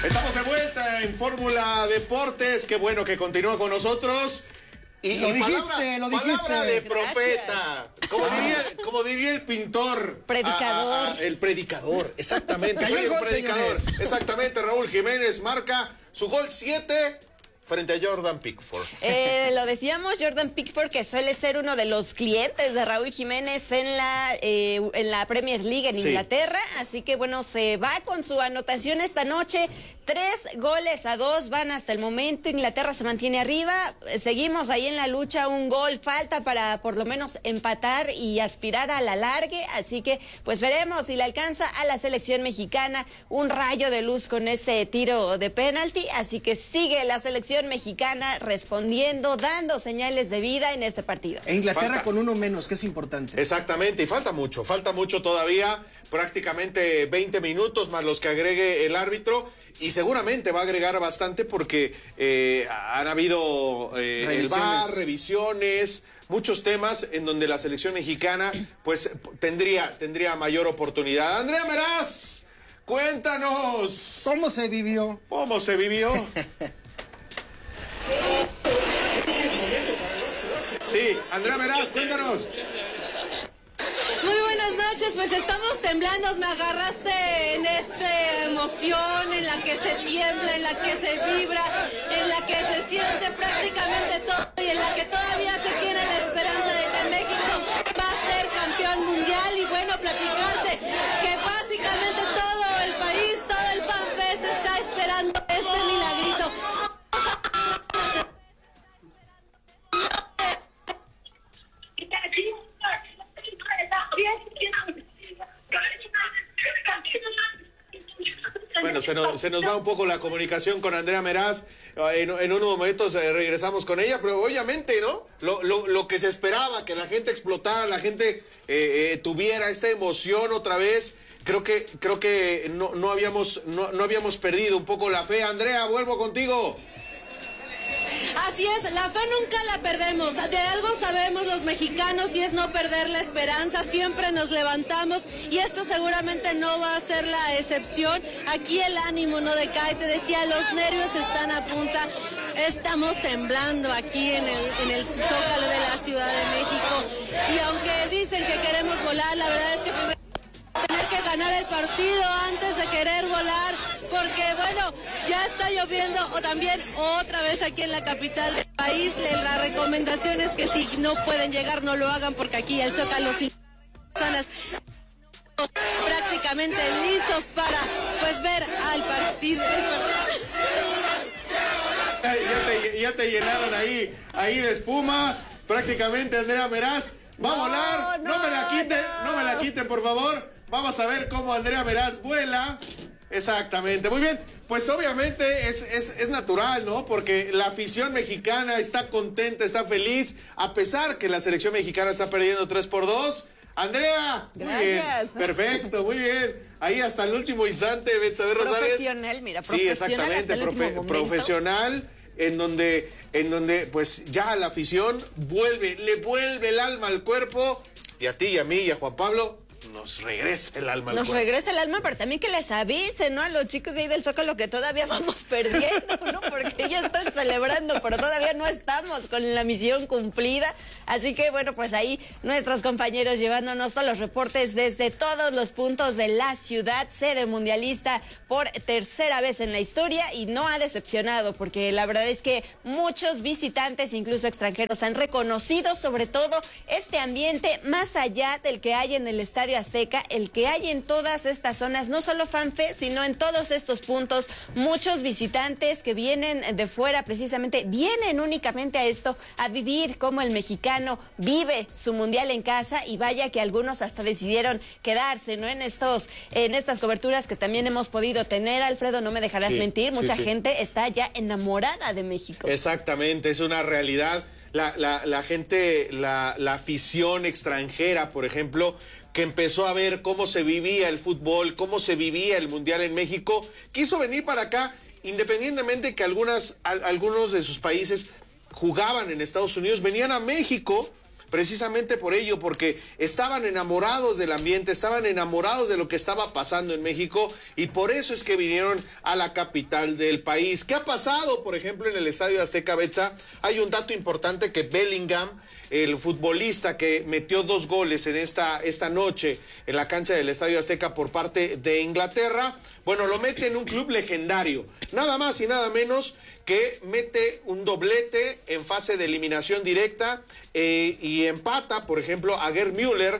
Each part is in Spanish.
Estamos de vuelta en Fórmula Deportes. Qué bueno que continúa con nosotros. Y lo dijiste. Palabra de profeta. Como diría el pintor. Predicador. El predicador, exactamente. Cayó el gol, predicador. señores. Exactamente, Raúl Jiménez marca su gol 7 frente a Jordan Pickford. Lo decíamos, Jordan Pickford, que suele ser uno de los clientes de Raúl Jiménez en la Premier League en Inglaterra. Así que bueno, se va con su anotación esta noche. 3-2 van hasta el momento. Inglaterra se mantiene arriba. Seguimos ahí en la lucha. Un gol falta para por lo menos empatar y aspirar a la largue. Así que pues veremos si le alcanza a la selección mexicana un rayo de luz con ese tiro de penalti. Así que sigue la selección mexicana respondiendo, dando señales de vida en este partido. E Inglaterra con uno menos, que es importante. Exactamente, y falta mucho todavía. Prácticamente 20 minutos más los que agregue el árbitro. Y seguramente va a agregar bastante porque han habido el VAR, revisiones, muchos temas en donde la selección mexicana pues tendría mayor oportunidad. Andrea Meraz, cuéntanos. ¿Cómo se vivió? ¿Cómo se vivió? Sí, Andrea Meraz, cuéntanos. Muy buenas noches, pues estamos temblando, me agarraste en esta emoción en la que se tiembla, en la que se vibra, en la que se siente prácticamente todo y en la que todavía se tiene la esperanza de que México va a ser campeón mundial. Y bueno, platicarte que básicamente todo el país, todo el FanFest está esperando este milagrito. Bueno, se nos va un poco la comunicación con Andrea Meraz. En unos momentos regresamos con ella, pero obviamente, ¿no? Lo que se esperaba, que la gente explotara, la gente tuviera esta emoción otra vez. Creo que no habíamos perdido un poco la fe. Andrea, vuelvo contigo. Así es, la fe nunca la perdemos, de algo sabemos los mexicanos y es no perder la esperanza, siempre nos levantamos y esto seguramente no va a ser la excepción. Aquí el ánimo no decae, te decía, los nervios están a punta, estamos temblando aquí en el Zócalo de la Ciudad de México y aunque dicen que queremos volar, la verdad es que primero tener que ganar el partido antes de querer volar, porque bueno, ya está lloviendo o también otra vez aquí en la capital del país. La recomendación es que si no pueden llegar no lo hagan porque aquí el Zócalo sin personas prácticamente listos para pues ver al partido. Ya te llenaron ahí de espuma. Prácticamente Andrea Meraz va a volar. No me la quiten, por favor. Vamos a ver cómo Andrea Meraz vuela. Exactamente, muy bien. Pues obviamente es natural, ¿no? Porque la afición mexicana está contenta, está feliz, a pesar que la selección mexicana está perdiendo 3-2. Andrea, gracias. Muy bien, perfecto, muy bien. Ahí hasta el último instante, Betsabe Rosales. Profesional, mira, profesional. Sí, exactamente, profesional. En donde pues ya la afición le vuelve el alma al cuerpo, y a ti y a mí y a Juan Pablo nos regresa el alma al cuerpo. Nos regresa el alma, pero también que les avisen, ¿no? A los chicos de ahí del Zócalo que todavía vamos perdiendo, ¿no? Porque ya están celebrando, pero todavía no estamos con la misión cumplida. Así que, bueno, pues ahí nuestros compañeros llevándonos todos los reportes desde todos los puntos de la ciudad, sede mundialista por tercera vez en la historia, y no ha decepcionado, porque la verdad es que muchos visitantes, incluso extranjeros, han reconocido sobre todo este ambiente más allá del que hay en el Estadio Azteca, el que hay en todas estas zonas, no solo FanFest, sino en todos estos puntos. Muchos visitantes que vienen de fuera precisamente, vienen únicamente a esto, a vivir como el mexicano vive su mundial en casa, y vaya que algunos hasta decidieron quedarse, ¿no? En estas coberturas que también hemos podido tener, Alfredo, no me dejarás mentir, mucha gente está ya enamorada de México. Exactamente, es una realidad. La gente, la afición extranjera, por ejemplo, que empezó a ver cómo se vivía el fútbol, cómo se vivía el Mundial en México, quiso venir para acá, independientemente que algunos de sus países jugaban en Estados Unidos, venían a México precisamente por ello, porque estaban enamorados del ambiente, estaban enamorados de lo que estaba pasando en México y por eso es que vinieron a la capital del país. ¿Qué ha pasado, por ejemplo, en el Estadio Azteca, Betsa? Hay un dato importante que Bellingham, el futbolista que metió 2 goles en esta noche en la cancha del Estadio Azteca por parte de Inglaterra, bueno, lo mete en un club legendario, nada más y nada menos que mete un doblete en fase de eliminación directa y empata, por ejemplo, a Gerd Müller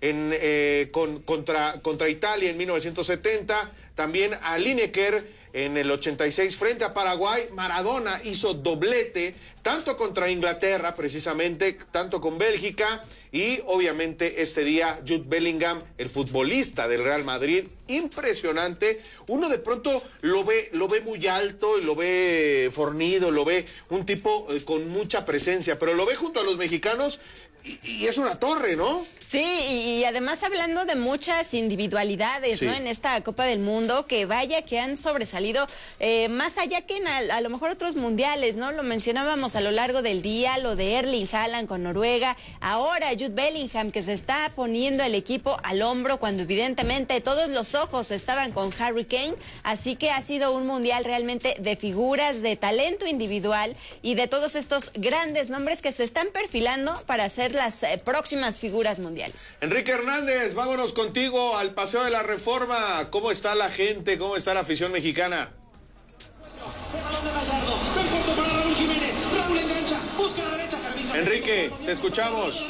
contra Italia en 1970, también a Lineker en el 86 frente a Paraguay. Maradona hizo doblete tanto contra Inglaterra, precisamente, tanto con Bélgica, y obviamente este día Jude Bellingham, el futbolista del Real Madrid, impresionante. Uno de pronto lo ve muy alto, lo ve fornido, lo ve un tipo con mucha presencia, pero lo ve junto a los mexicanos y es una torre, ¿no? Sí, y además hablando de muchas individualidades, sí, ¿no? En esta Copa del Mundo, que vaya que han sobresalido más allá que en a lo mejor otros mundiales, ¿no? Lo mencionábamos a lo largo del día, lo de Erling Haaland con Noruega, ahora Jude Bellingham, que se está poniendo el equipo al hombro cuando evidentemente todos los ojos estaban con Harry Kane, así que ha sido un mundial realmente de figuras, de talento individual y de todos estos grandes nombres que se están perfilando para ser las próximas figuras mundiales. Enrique Hernández, vámonos contigo al Paseo de la Reforma. ¿Cómo está la gente? ¿Cómo está la afición mexicana? Enrique, te escuchamos.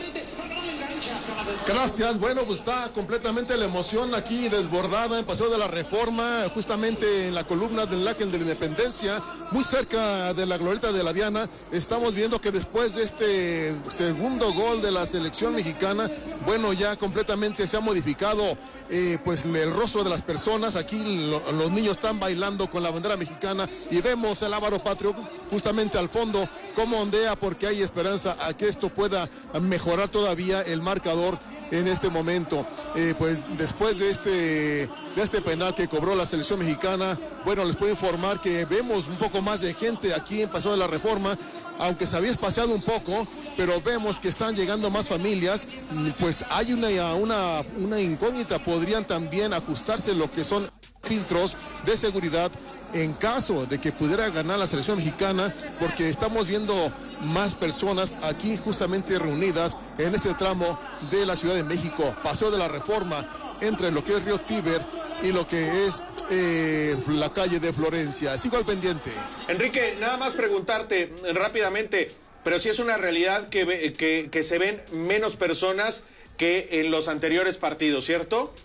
Gracias, bueno, pues está completamente la emoción aquí desbordada en Paseo de la Reforma, justamente en la columna del Ángel de la Independencia, muy cerca de la glorieta de la Diana. Estamos viendo que después de este segundo gol de la selección mexicana, bueno, ya completamente se ha modificado pues el rostro de las personas. Aquí los niños están bailando con la bandera mexicana y vemos el Ávaro Patrio justamente al fondo cómo ondea, porque hay esperanza a que esto pueda mejorar todavía el marcador en este momento. Pues después de este penal que cobró la selección mexicana, bueno, les puedo informar que vemos un poco más de gente aquí en Paseo de la Reforma, aunque se había espaciado un poco, pero vemos que están llegando más familias. Pues hay una incógnita, podrían también ajustarse lo que son filtros de seguridad en caso de que pudiera ganar la selección mexicana, porque estamos viendo más personas aquí justamente reunidas en este tramo de la Ciudad de México, Paseo de la Reforma, entre lo que es Río Tíber y lo que es la calle de Florencia. Sigo al pendiente. Enrique, nada más preguntarte rápidamente, pero sí es una realidad que se ven menos personas que en los anteriores partidos, ¿cierto?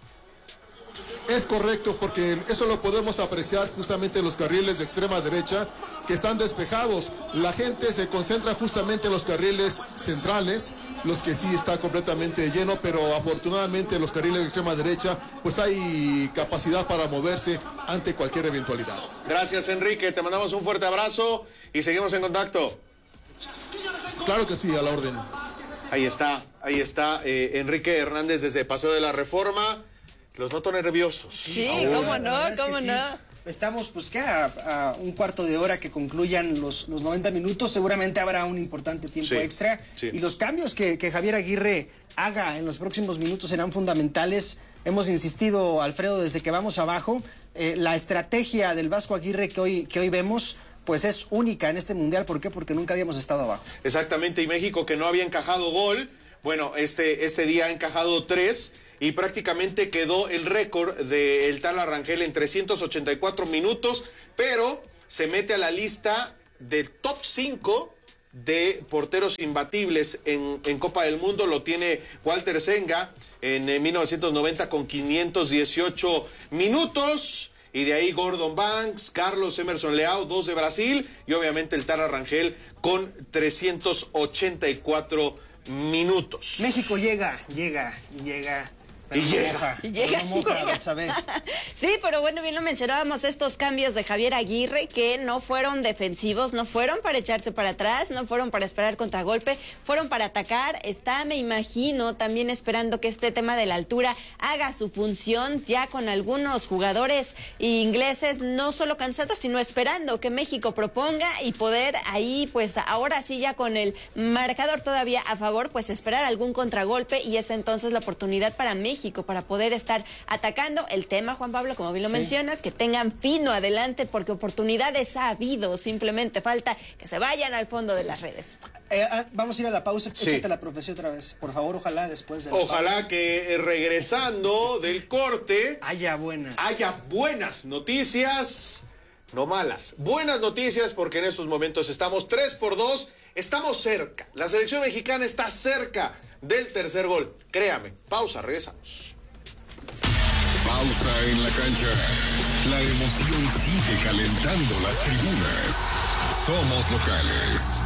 Es correcto, porque eso lo podemos apreciar justamente en los carriles de extrema derecha que están despejados. La gente se concentra justamente en los carriles centrales, los que sí está completamente lleno, pero afortunadamente en los carriles de extrema derecha pues hay capacidad para moverse ante cualquier eventualidad. Gracias, Enrique, te mandamos un fuerte abrazo y seguimos en contacto. Claro que sí, a la orden. Ahí está Enrique Hernández desde Paseo de la Reforma. Los noto nerviosos. Sí, cómo no, cómo no. Estamos pues que a un cuarto de hora que concluyan los 90 minutos, seguramente habrá un importante tiempo extra. Sí. Y los cambios que Javier Aguirre haga en los próximos minutos serán fundamentales. Hemos insistido, Alfredo, desde que vamos abajo, la estrategia del Vasco Aguirre que hoy vemos pues es única en este mundial. ¿Por qué? Porque nunca habíamos estado abajo. Exactamente, y México, que no había encajado gol, bueno, este día ha encajado 3 y prácticamente quedó el récord del Tala Rangel en 384 minutos, pero se mete a la lista de top 5 de porteros imbatibles en Copa del Mundo. Lo tiene Walter Senga en 1990 con 518 minutos. Y de ahí Gordon Banks, Carlos Emerson Leao, 2 de Brasil, y obviamente el Tala Rangel con 384 minutos. México llega Y llega. Sí, pero bueno, bien lo mencionábamos, estos cambios de Javier Aguirre que no fueron defensivos, no fueron para echarse para atrás, no fueron para esperar contragolpe, fueron para atacar. Está, me imagino, también esperando que este tema de la altura haga su función, ya con algunos jugadores ingleses no solo cansados, sino esperando que México proponga y poder ahí, pues ahora sí ya con el marcador todavía a favor, pues esperar algún contragolpe, y es entonces la oportunidad para México para poder estar atacando. El tema, Juan Pablo, como bien lo mencionas, que tengan fino adelante, porque oportunidades ha habido, simplemente falta que se vayan al fondo de las redes. Vamos a ir a la pausa, échate la profesión otra vez, por favor, ojalá después de la pausa. Que regresando del corte haya buenas noticias, no malas, buenas noticias, porque en estos momentos estamos 3-2, estamos cerca, la selección mexicana está cerca del tercer gol, créame. Pausa, regresamos. Pausa en la cancha, la emoción sigue calentando las tribunas, somos locales.